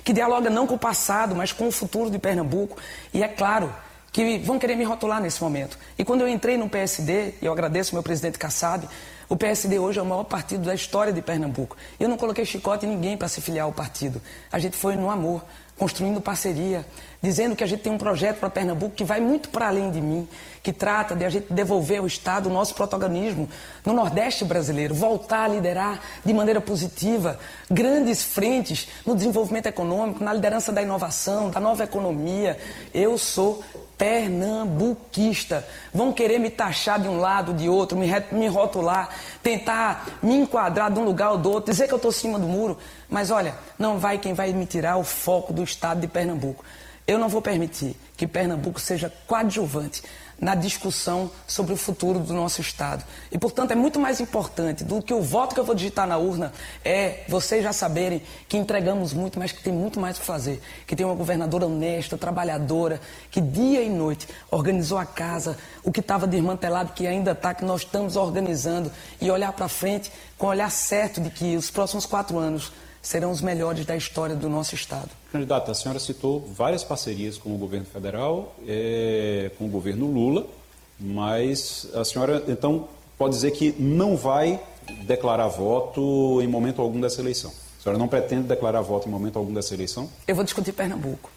que dialoga não com o passado, mas com o futuro de Pernambuco. E é claro que vão querer me rotular nesse momento. E quando eu entrei no PSD, e eu agradeço ao meu presidente Kassab, o PSD hoje é o maior partido da história de Pernambuco. Eu não coloquei chicote em ninguém para se filiar ao partido. A gente foi no amor, construindo parceria, dizendo que a gente tem um projeto para Pernambuco que vai muito para além de mim, que trata de a gente devolver ao Estado o nosso protagonismo no Nordeste brasileiro, voltar a liderar de maneira positiva grandes frentes no desenvolvimento econômico, na liderança da inovação, da nova economia. Eu sou pernambuquista. Vão querer me taxar de um lado, de outro, me rotular, tentar me enquadrar de um lugar ou do outro, dizer que eu estou acima do muro. Mas olha, não vai quem vai me tirar o foco do Estado de Pernambuco. Eu não vou permitir que Pernambuco seja coadjuvante na discussão sobre o futuro do nosso Estado. E, portanto, é muito mais importante do que o voto que eu vou digitar na urna é vocês já saberem que entregamos muito, mas que tem muito mais para fazer. Que tem uma governadora honesta, trabalhadora, que dia e noite organizou a casa, o que estava desmantelado, que ainda está, que nós estamos organizando, e olhar para frente com o olhar certo de que os próximos 4 anos serão os melhores da história do nosso Estado. Candidata, a senhora citou várias parcerias com o governo federal, com o governo Lula, mas a senhora, então, pode dizer que não vai declarar voto em momento algum dessa eleição? A senhora não pretende declarar voto em momento algum dessa eleição? Eu vou discutir Pernambuco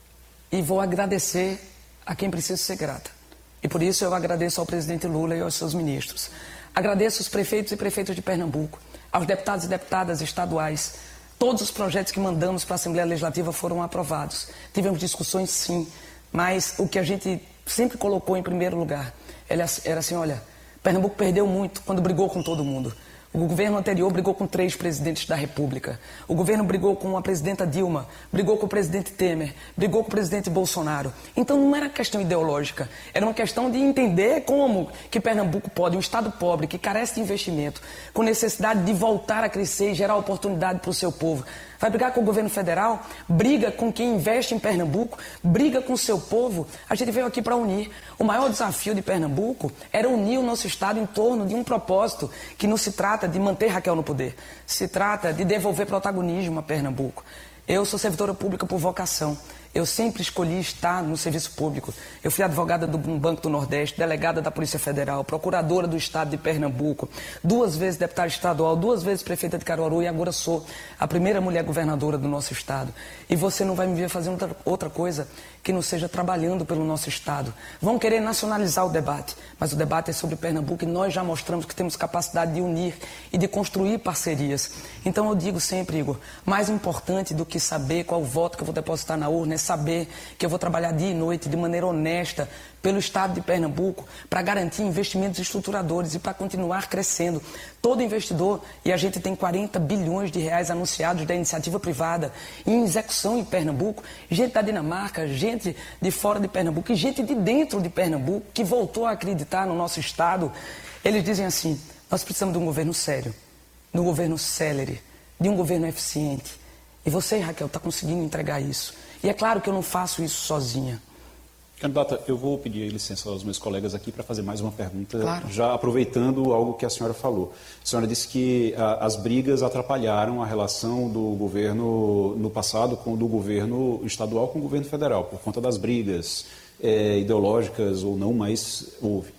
e vou agradecer a quem precisa ser grata. E por isso eu agradeço ao presidente Lula e aos seus ministros. Agradeço os prefeitos e prefeitas de Pernambuco, aos deputados e deputadas estaduais. Todos os projetos que mandamos para a Assembleia Legislativa foram aprovados. Tivemos discussões, sim, mas o que a gente sempre colocou em primeiro lugar era assim, olha, Pernambuco perdeu muito quando brigou com todo mundo. O governo anterior brigou com 3 presidentes da República. O governo brigou com a presidenta Dilma, brigou com o presidente Temer, brigou com o presidente Bolsonaro. Então não era questão ideológica, era uma questão de entender como que Pernambuco pode, um estado pobre, que carece de investimento, com necessidade de voltar a crescer e gerar oportunidade para o seu povo. Vai brigar com o governo federal, briga com quem investe em Pernambuco, briga com o seu povo. A gente veio aqui para unir. O maior desafio de Pernambuco era unir o nosso Estado em torno de um propósito, que não se trata de manter Raquel no poder, se trata de devolver protagonismo a Pernambuco. Eu sou servidora pública por vocação. Eu sempre escolhi estar no serviço público. Eu fui advogada do Banco do Nordeste, delegada da Polícia Federal, procuradora do Estado de Pernambuco, 2 vezes deputada estadual, 2 vezes prefeita de Caruaru e agora sou a primeira mulher governadora do nosso Estado. E você não vai me ver fazendo outra coisa que não seja trabalhando pelo nosso Estado. Vão querer nacionalizar o debate, mas o debate é sobre Pernambuco e nós já mostramos que temos capacidade de unir e de construir parcerias. Então eu digo sempre, Igor, mais importante do que saber qual voto que eu vou depositar na urna é saber que eu vou trabalhar dia e noite de maneira honesta pelo Estado de Pernambuco para garantir investimentos estruturadores e para continuar crescendo. Todo investidor, e a gente tem 40 bilhões de reais anunciados da iniciativa privada em execução em Pernambuco, gente da Dinamarca, gente de fora de Pernambuco e gente de dentro de Pernambuco que voltou a acreditar no nosso Estado. Eles dizem assim, nós precisamos de um governo sério, de um governo célere, de um governo eficiente. E você, Raquel, está conseguindo entregar isso. E é claro que eu não faço isso sozinha. Candidata, eu vou pedir licença aos meus colegas aqui para fazer mais uma pergunta, claro, já aproveitando algo que a senhora falou. A senhora disse que as brigas atrapalharam a relação do governo no passado do governo estadual com o governo federal, por conta das brigas ideológicas ou não, mas houve.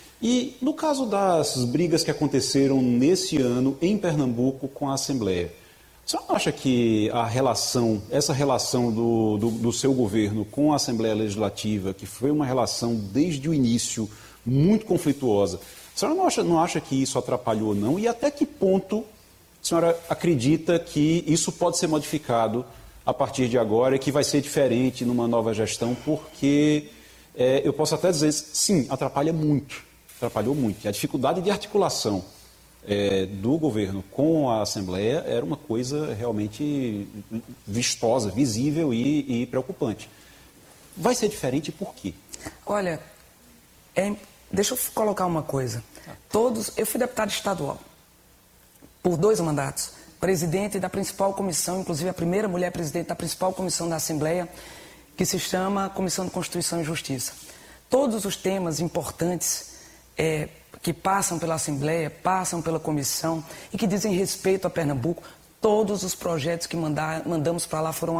E no caso das brigas que aconteceram nesse ano em Pernambuco com a Assembleia, a senhora acha que essa relação do seu governo com a Assembleia Legislativa, que foi uma relação desde o início muito conflituosa, a senhora não acha que isso atrapalhou não? E até que ponto a senhora acredita que isso pode ser modificado a partir de agora e que vai ser diferente numa nova gestão? Porque eu posso até dizer, sim, atrapalhou muito. E a dificuldade de articulação do governo com a Assembleia era uma coisa realmente vistosa, visível e preocupante. Vai ser diferente por quê? Olha, deixa eu colocar uma coisa. Eu fui deputado estadual por 2 mandatos, presidente da principal comissão, inclusive a primeira mulher presidente da principal comissão da Assembleia, que se chama Comissão de Constituição e Justiça. Todos os temas importantes que passam pela Assembleia, passam pela comissão e que dizem respeito a Pernambuco, todos os projetos que mandamos para lá foram